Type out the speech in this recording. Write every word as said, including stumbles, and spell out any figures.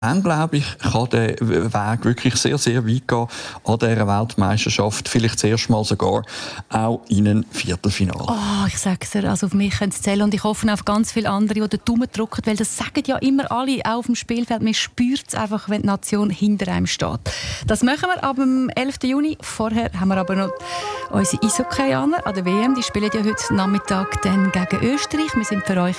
Dann, glaube ich, kann der Weg wirklich sehr, sehr weit gehen an dieser Weltmeisterschaft. Vielleicht das erste Mal sogar auch in ein Viertelfinale. Oh, ich sage es dir, also auf mich können sie zählen. Und ich hoffe auf ganz viele andere, die den Daumen drücken, weil das sagen ja immer alle, auch auf dem Spielfeld. Man spürt es einfach, wenn die Nation hinter einem steht. Das machen wir ab dem elften Juni. Vorher haben wir aber noch unsere Eishockeyaner an der W M. Die spielen ja heute Nachmittag dann gegen Österreich. Wir sind für euch